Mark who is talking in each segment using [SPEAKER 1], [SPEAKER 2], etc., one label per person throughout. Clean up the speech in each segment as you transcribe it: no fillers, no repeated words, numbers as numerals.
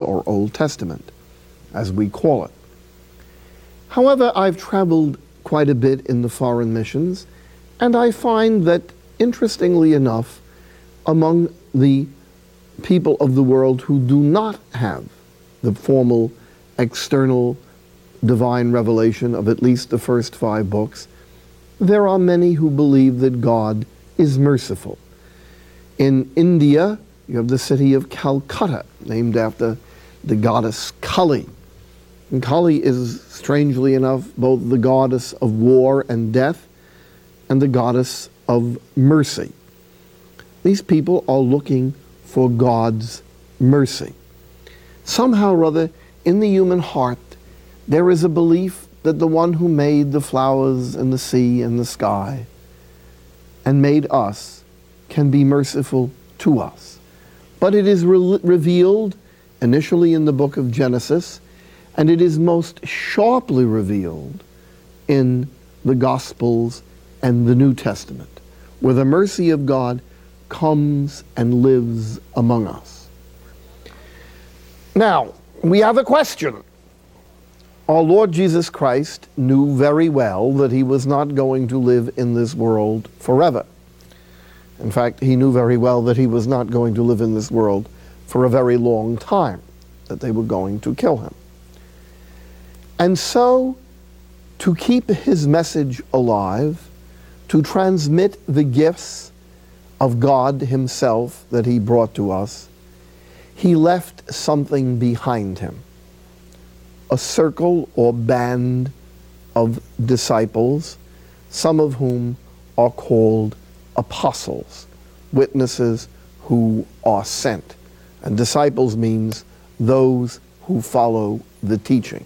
[SPEAKER 1] or Old Testament, as we call it. However, I've traveled quite a bit in the foreign missions, and I find that, interestingly enough, among the people of the world who do not have the formal external divine revelation of at least the first 5 books, there are many who believe that God is merciful. In India, you have the city of Calcutta, named after the goddess Kali. And Kali is, strangely enough, both the goddess of war and death and the goddess of mercy. These people are looking for God's mercy. Somehow or other, in the human heart, there is a belief that the one who made the flowers and the sea and the sky and made us can be merciful to us. But it is revealed initially in the book of Genesis, and it is most sharply revealed in the Gospels and the New Testament, where the mercy of God comes and lives among us. Now, we have a question. Our Lord Jesus Christ knew very well that he was not going to live in this world forever. In fact, he knew very well that he was not going to live in this world for a very long time, that they were going to kill him. And so, to keep his message alive, to transmit the gifts of God himself that he brought to us, he left something behind him. A circle or band of disciples, some of whom are called apostles, witnesses who are sent. And disciples means those who follow the teaching.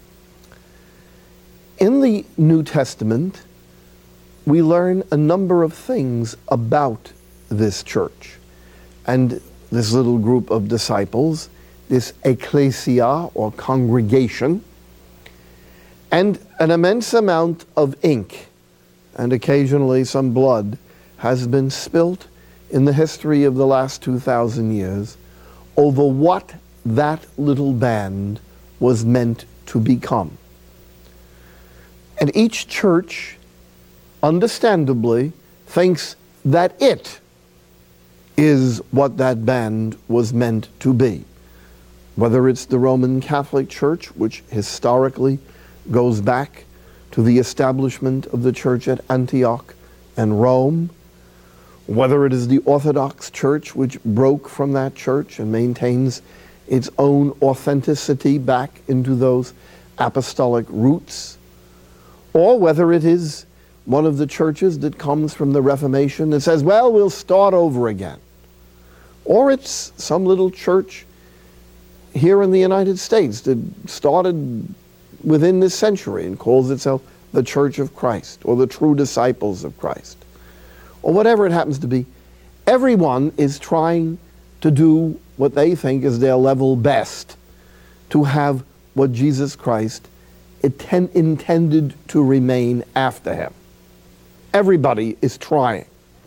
[SPEAKER 1] In the New Testament, we learn a number of things about this church and this little group of disciples, this ecclesia or congregation, and an immense amount of ink and occasionally some blood has been spilt in the history of the last 2,000 years over what that little band was meant to become. And each church, understandably, thinks that it is what that band was meant to be. Whether it's the Roman Catholic Church, which historically goes back to the establishment of the church at Antioch and Rome, whether it is the Orthodox Church, which broke from that church and maintains its own authenticity back into those apostolic roots, or whether it is one of the churches that comes from the Reformation that says, well, we'll start over again. Or it's some little church here in the United States that started within this century and calls itself the Church of Christ or the True Disciples of Christ, or whatever it happens to be. Everyone is trying to do what they think is their level best to have what Jesus Christ intended to remain after him. Everybody is trying.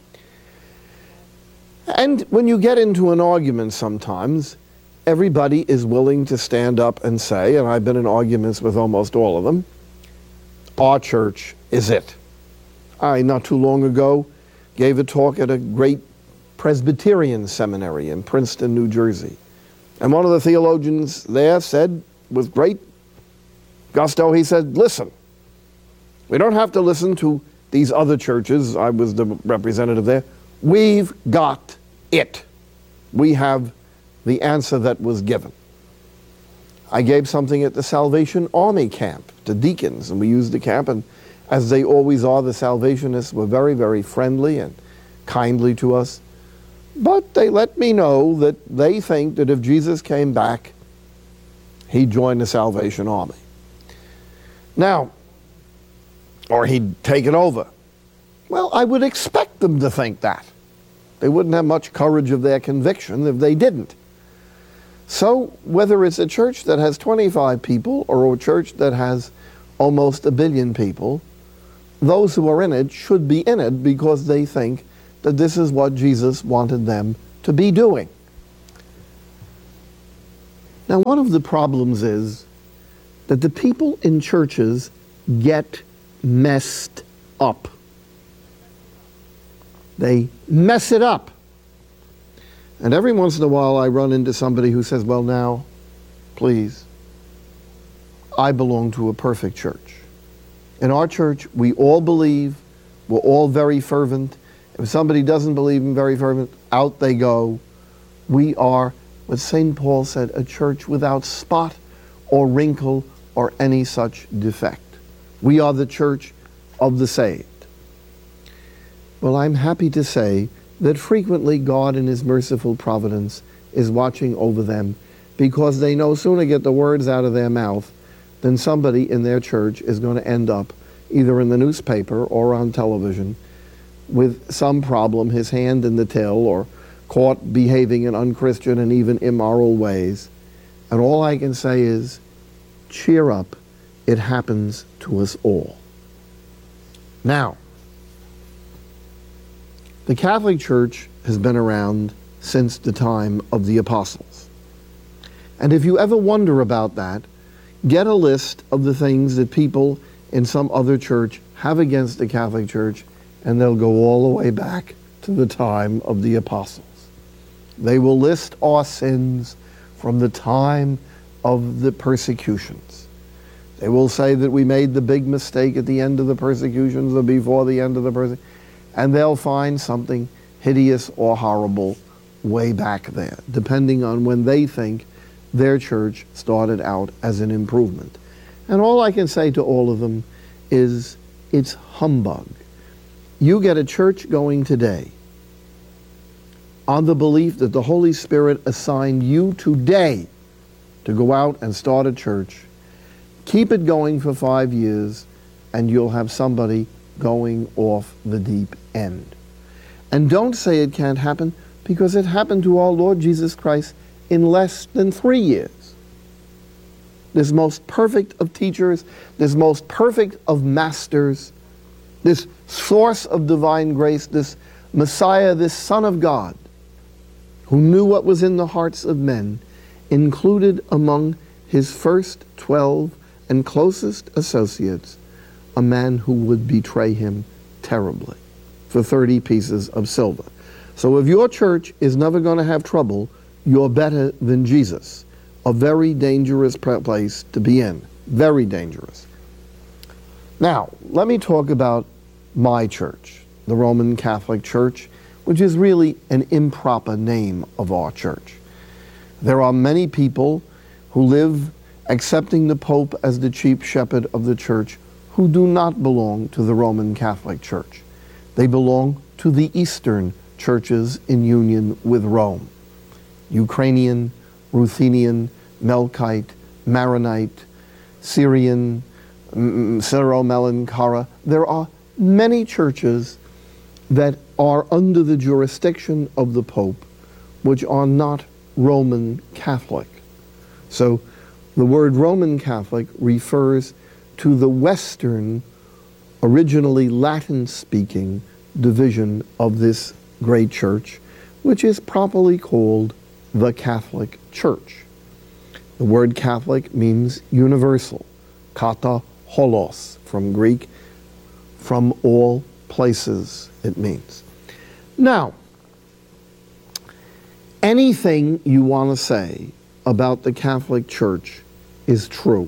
[SPEAKER 1] And when you get into an argument sometimes, everybody is willing to stand up and say, and I've been in arguments with almost all of them, our church is it. I, not too long ago, gave a talk at a great Presbyterian seminary in Princeton, New Jersey. And one of the theologians there said, with great gusto, he said, listen, we don't have to listen to these other churches. I was the representative there. We've got it. We have the answer that was given. I gave something at the Salvation Army camp to deacons, and we used the camp, and as they always are, the Salvationists were very, very friendly and kindly to us. But they let me know that they think that if Jesus came back, he'd join the Salvation Army. Now, or he'd take it over. Well, I would expect them to think that. They wouldn't have much courage of their conviction if they didn't. So whether it's a church that has 25 people or a church that has almost 1 billion people, those who are in it should be in it because they think that this is what Jesus wanted them to be doing. Now, one of the problems is that the people in churches get messed up. They mess it up. And every once in a while I run into somebody who says, well, now, please, I belong to a perfect church. In our church, we all believe, we're all very fervent. If somebody doesn't believe in very fervent, out they go. We are, what St. Paul said, a church without spot or wrinkle or any such defect. We are the church of the saved. Well, I'm happy to say that frequently God in His merciful providence is watching over them, because they no sooner get the words out of their mouth than somebody in their church is going to end up either in the newspaper or on television with some problem, his hand in the till, or caught behaving in unchristian and even immoral ways. And all I can say is, cheer up, it happens to us all. Now, the Catholic Church has been around since the time of the apostles. And if you ever wonder about that, get a list of the things that people in some other church have against the Catholic Church, and they'll go all the way back to the time of the apostles. They will list our sins from the time of the persecutions. They will say that we made the big mistake at the end of the persecutions or before the end of the persecutions, and they'll find something hideous or horrible way back there, depending on when they think their church started out as an improvement. And all I can say to all of them is, it's humbug. You get a church going today on the belief that the Holy Spirit assigned you today to go out and start a church. Keep it going for 5 years, and you'll have somebody going off the deep end. And don't say it can't happen, because it happened to our Lord Jesus Christ in less than 3 years. This most perfect of teachers, this most perfect of masters, this source of divine grace, this Messiah, this Son of God, who knew what was in the hearts of men, included among his first 12 and closest associates a man who would betray him terribly for 30 pieces of silver. So if your church is never going to have trouble, you're better than Jesus. A very dangerous place to be in. Very dangerous. Now, let me talk about my church, the Roman Catholic Church, which is really an improper name of our church. There are many people who live accepting the Pope as the chief shepherd of the church who do not belong to the Roman Catholic Church. They belong to the Eastern churches in union with Rome. Ukrainian, Ruthenian, Melkite, Maronite, Syrian, Syro-Malankara. There are many churches that are under the jurisdiction of the Pope, which are not Roman Catholic. So the word Roman Catholic refers to the Western, originally Latin-speaking division of this great church, which is properly called the Catholic Church. The word Catholic means universal, kata holos, from Greek, from all places it means. Now, anything you want to say about the Catholic Church is true.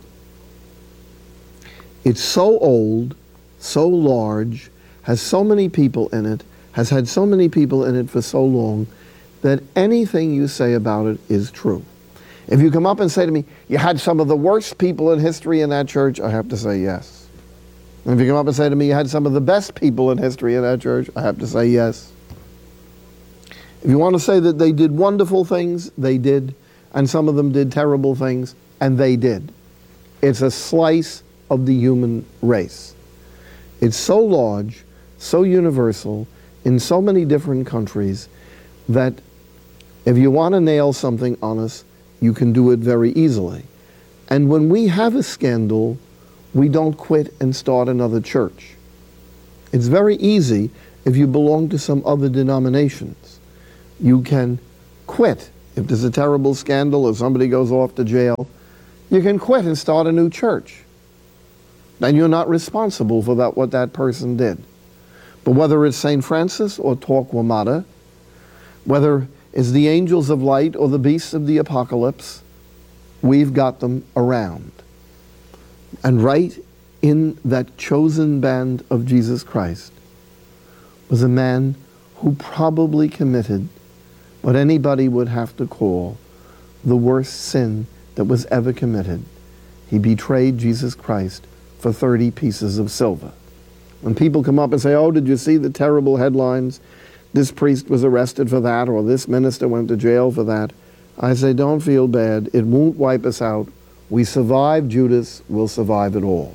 [SPEAKER 1] It's so old, so large, has so many people in it, has had so many people in it for so long, that anything you say about it is true. If you come up and say to me, you had some of the worst people in history in that church, I have to say yes. And if you come up and say to me, you had some of the best people in history in that church, I have to say yes. If you want to say that they did wonderful things, they did, and some of them did terrible things, and they did. It's a slice of the human race. It's so large, so universal, in so many different countries, that if you want to nail something on us, you can do it very easily. And when we have a scandal, we don't quit and start another church. It's very easy if you belong to some other denominations. You can quit If there's a terrible scandal or somebody goes off to jail, you can quit and start a new church. And you're not responsible for what that person did. But whether it's St. Francis or Torquemada, whether it's the angels of light or the beasts of the apocalypse, we've got them around. And right in that chosen band of Jesus Christ was a man who probably committed what anybody would have to call the worst sin that was ever committed. He betrayed Jesus Christ for 30 pieces of silver. When people come up and say, oh, did you see the terrible headlines? This priest was arrested for that, or this minister went to jail for that. I say, don't feel bad. It won't wipe us out. We survived Judas, we'll survive it all.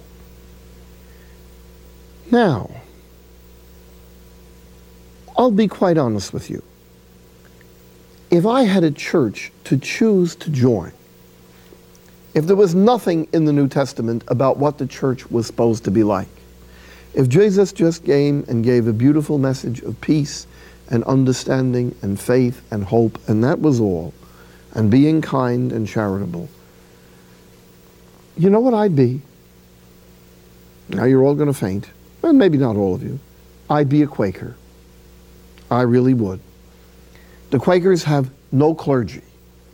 [SPEAKER 1] Now, I'll be quite honest with you. If I had a church to choose to join, if there was nothing in the New Testament about what the church was supposed to be like, if Jesus just came and gave a beautiful message of peace and understanding and faith and hope, and that was all, and being kind and charitable, you know what I'd be? Now you're all going to faint. Well, maybe not all of you. I'd be a Quaker. I really would. The Quakers have no clergy.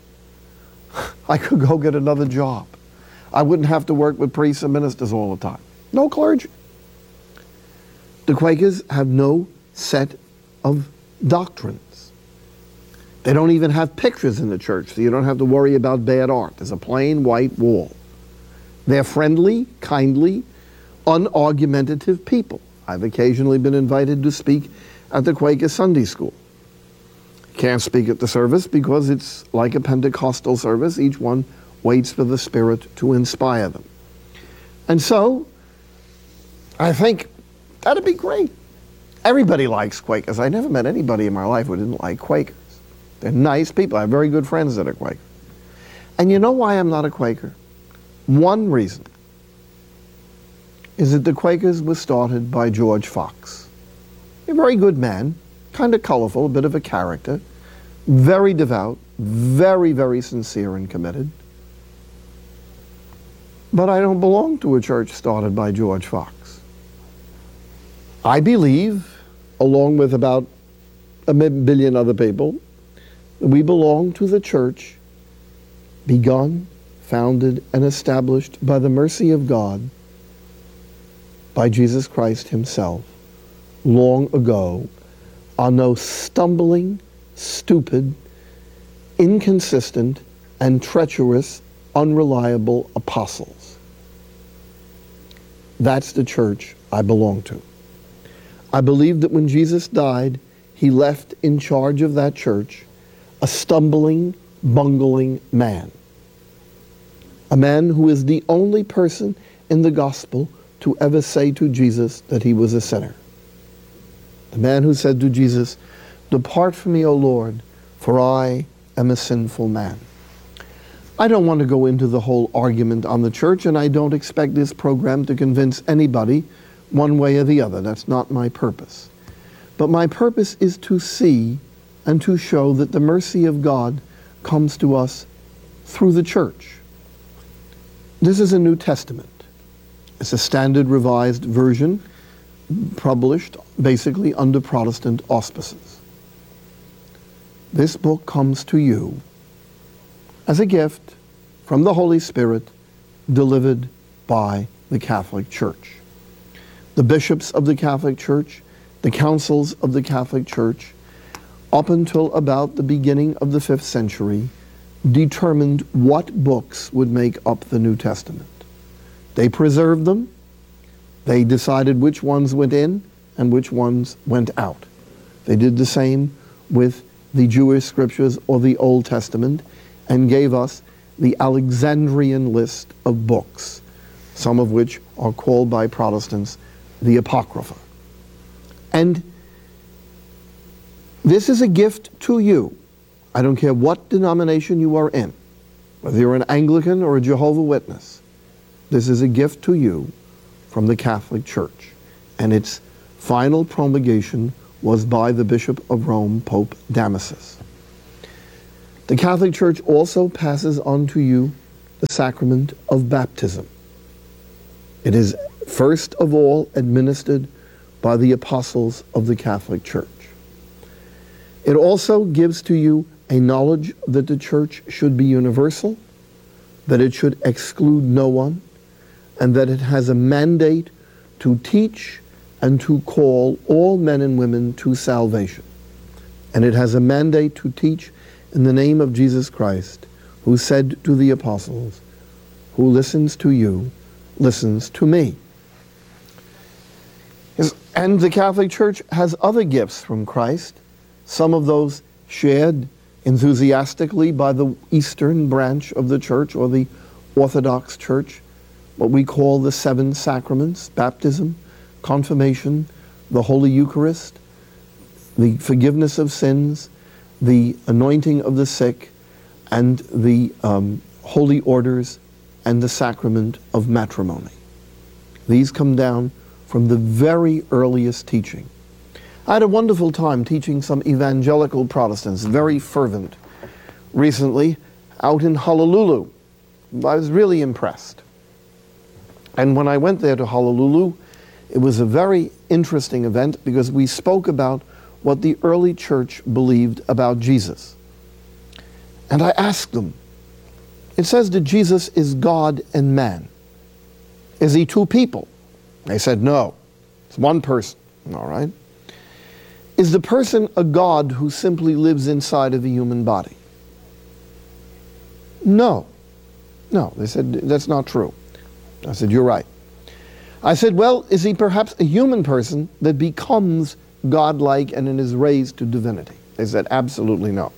[SPEAKER 1] I could go get another job. I wouldn't have to work with priests and ministers all the time. No clergy. The Quakers have no set of doctrines. They don't even have pictures in the church, so you don't have to worry about bad art. There's a plain white wall. They're friendly, kindly, unargumentative people. I've occasionally been invited to speak at the Quaker Sunday School. Can't speak at the service because it's like a Pentecostal service. Each one waits for the Spirit to inspire them. And so, I think that'd be great. Everybody likes Quakers. I never met anybody in my life who didn't like Quakers. They're nice people. I have very good friends that are Quakers. And you know why I'm not a Quaker? One reason is that the Quakers were started by George Fox. A very good man, kind of colorful, a bit of a character, very devout, very, very sincere and committed. But I don't belong to a church started by George Fox. I believe, along with about 1 billion other people, that we belong to the church begun, founded, and established by the mercy of God, by Jesus Christ himself, long ago, on those stumbling, stupid, inconsistent, and treacherous, unreliable apostles. That's the church I belong to. I believe that when Jesus died, he left in charge of that church a stumbling, bungling man. A man who is the only person in the gospel to ever say to Jesus that he was a sinner. The man who said to Jesus, "Depart from me, O Lord, for I am a sinful man." I don't want to go into the whole argument on the church, and I don't expect this program to convince anybody one way or the other. That's not my purpose. But my purpose is to see and to show that the mercy of God comes to us through the church. This is a New Testament. It's a standard revised version published basically under Protestant auspices. This book comes to you as a gift from the Holy Spirit delivered by the Catholic Church. The bishops of the Catholic Church, the councils of the Catholic Church, up until about the beginning of the 5th century, determined what books would make up the New Testament. They preserved them. They decided which ones went in and which ones went out. They did the same with the Jewish scriptures or the Old Testament and gave us the Alexandrian list of books, some of which are called by Protestants the Apocrypha. And this is a gift to you. I don't care what denomination you are in, whether you're an Anglican or a Jehovah's Witness. This is a gift to you from the Catholic Church. And its final promulgation was by the Bishop of Rome, Pope Damasus. The Catholic Church also passes on to you the sacrament of baptism. It is first of all administered by the apostles of the Catholic Church. It also gives to you a knowledge that the Church should be universal, that it should exclude no one, and that it has a mandate to teach and to call all men and women to salvation. And it has a mandate to teach in the name of Jesus Christ, who said to the apostles, "Who listens to you, listens to me." And the Catholic Church has other gifts from Christ, some of those shared enthusiastically by the Eastern branch of the Church, or the Orthodox Church, what we call the 7 sacraments: baptism, confirmation, the Holy Eucharist, the forgiveness of sins, the anointing of the sick, and the holy orders, and the sacrament of matrimony. These come down from the very earliest teaching. I had a wonderful time teaching some evangelical Protestants, very fervent, recently out in Honolulu. I was really impressed. And when I went there to Honolulu, it was a very interesting event because we spoke about what the early church believed about Jesus. And I asked them, it says that Jesus is God and man. Is he 2 people? They said, no, it's 1 person. All right. Is the person a God who simply lives inside of a human body? No. No, they said, that's not true. I said, you're right. I said, well, is he perhaps a human person that becomes godlike and is raised to divinity? They said, absolutely no.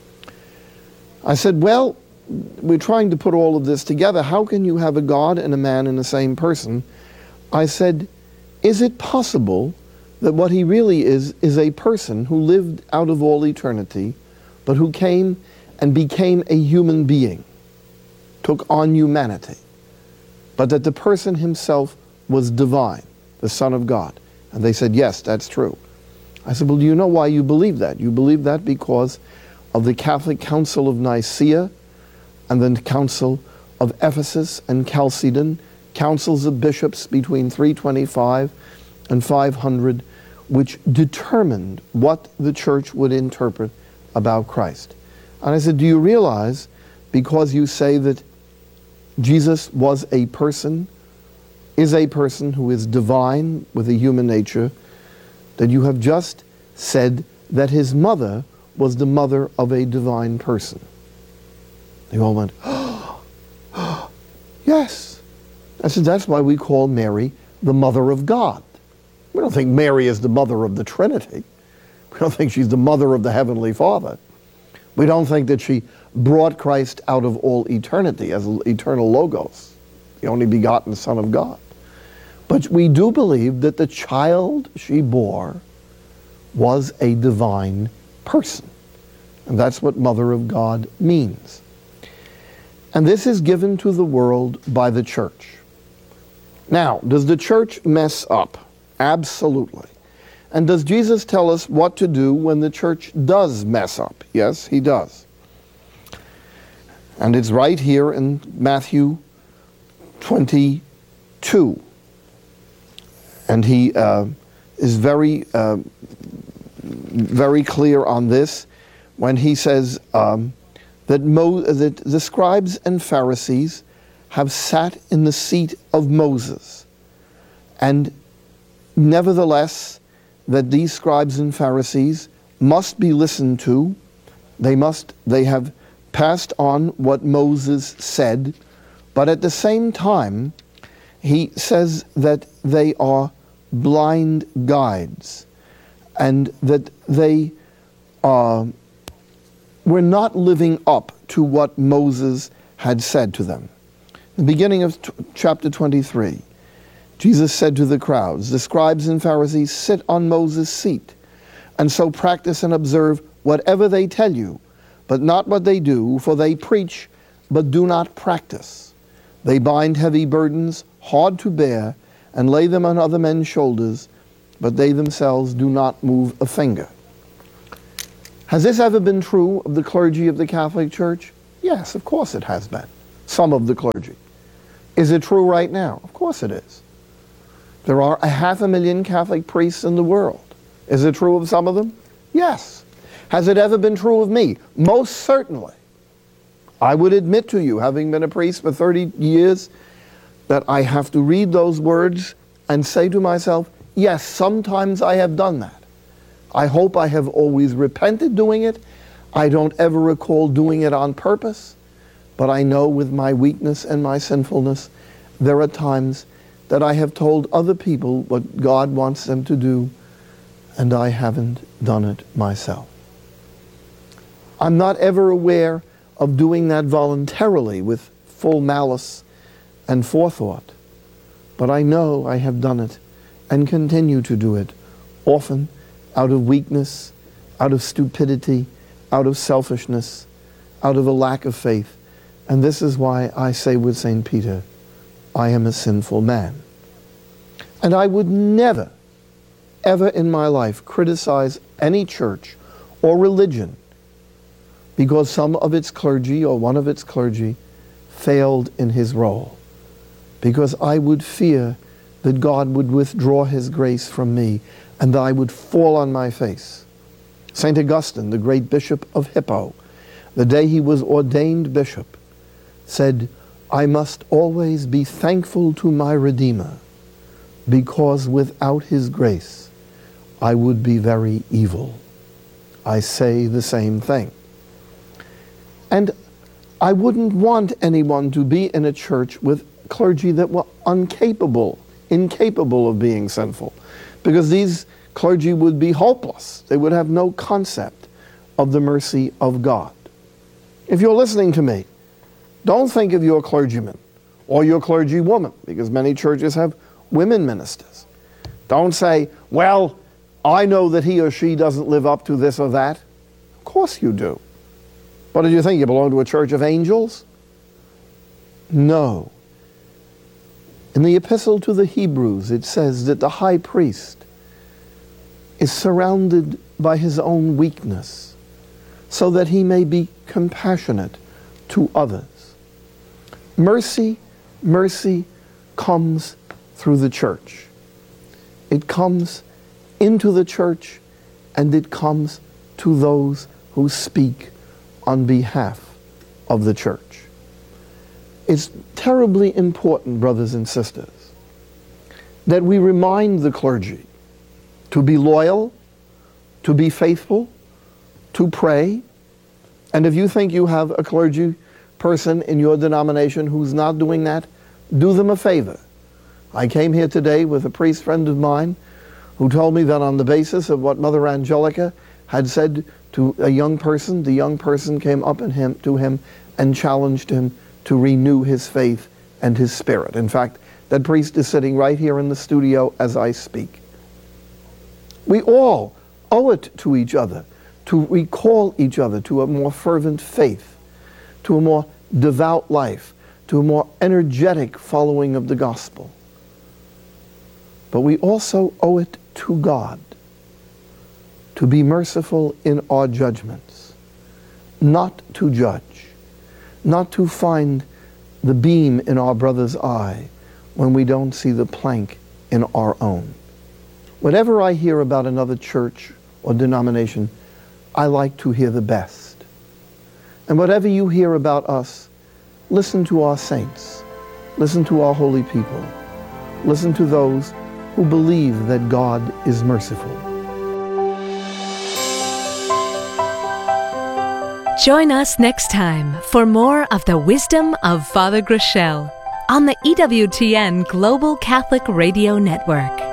[SPEAKER 1] I said, well, we're trying to put all of this together. How can you have a God and a man in the same person? I said, is it possible that what he really is a person who lived out of all eternity, but who came and became a human being, took on humanity, but that the person himself was divine, the Son of God? And they said, yes, that's true. I said, well, do you know why you believe that? You believe that because of the Catholic Council of Nicaea and the Council of Ephesus and Chalcedon, councils of bishops between 325 and 500, which determined what the church would interpret about Christ. And I said, do you realize, because you say that Jesus was a person, is a person who is divine with a human nature, that you have just said that his mother was the mother of a divine person? They all went, oh, yes. I said, that's why we call Mary the Mother of God. We don't think Mary is the mother of the Trinity. We don't think she's the mother of the Heavenly Father. We don't think that she brought Christ out of all eternity as eternal Logos, the only begotten Son of God. But we do believe that the child she bore was a divine person. And that's what Mother of God means. And this is given to the world by the church. Now, does the church mess up? Absolutely. And does Jesus tell us what to do when the church does mess up? Yes, he does. And it's right here in Matthew 22. And he is very clear on this when he says that the scribes and Pharisees have sat in the seat of Moses, and nevertheless that these scribes and Pharisees must be listened to. They have passed on what Moses said, but at the same time he says that they are blind guides, and that they were not living up to what Moses had said to them. The beginning of chapter 23, Jesus said to the crowds, the scribes and Pharisees sit on Moses' seat, and so practice and observe whatever they tell you, but not what they do, for they preach, but do not practice. They bind heavy burdens, hard to bear, and lay them on other men's shoulders, but they themselves do not move a finger. Has this ever been true of the clergy of the Catholic Church? Yes, of course it has been. Some of the clergy. Is it true right now? Of course it is. There are 500,000 Catholic priests in the world. Is it true of some of them? Yes. Has it ever been true of me? Most certainly. I would admit to you, having been a priest for 30 years, that I have to read those words and say to myself, yes, sometimes I have done that. I hope I have always repented doing it. I don't ever recall doing it on purpose, but I know with my weakness and my sinfulness, there are times that I have told other people what God wants them to do, and I haven't done it myself. I'm not ever aware of doing that voluntarily with full malice and forethought, but I know I have done it and continue to do it, often out of weakness, out of stupidity, out of selfishness, out of a lack of faith. And this is why I say with St. Peter, I am a sinful man. And I would never, ever in my life criticize any church or religion because some of its clergy or one of its clergy failed in his role. Because I would fear that God would withdraw his grace from me and I would fall on my face. St. Augustine, the great bishop of Hippo, the day he was ordained bishop, said, I must always be thankful to my Redeemer, because without his grace, I would be very evil. I say the same thing. And I wouldn't want anyone to be in a church with clergy that were incapable of being sinful, because these clergy would be hopeless. They would have no concept of the mercy of God. If you're listening to me, don't think of your clergyman or your clergywoman, because many churches have women ministers. Don't say, well, I know that he or she doesn't live up to this or that. Of course you do. What did you think? You belong to a church of angels? No. In the Epistle to the Hebrews, it says that the high priest is surrounded by his own weakness, so that he may be compassionate to others. Mercy comes through the church. It comes into the church, and it comes to those who speak on behalf of the church. It's terribly important, brothers and sisters, that we remind the clergy to be loyal, to be faithful, to pray. And if you think you have a clergy person in your denomination who's not doing that, do them a favor. I came here today with a priest friend of mine who told me that on the basis of what Mother Angelica had said to a young person, the young person came up to him and challenged him to renew his faith and his spirit. In fact, that priest is sitting right here in the studio as I speak. We all owe it to each other to recall each other to a more fervent faith, to a more devout life, to a more energetic following of the gospel. But we also owe it to God to be merciful in our judgments, not to judge, not to find the beam in our brother's eye when we don't see the plank in our own. Whenever I hear about another church or denomination, I like to hear the best. And whatever you hear about us, listen to our saints, listen to our holy people, listen to those who believe that God is merciful.
[SPEAKER 2] Join us next time for more of the wisdom of Father Groeschel on the EWTN Global Catholic Radio Network.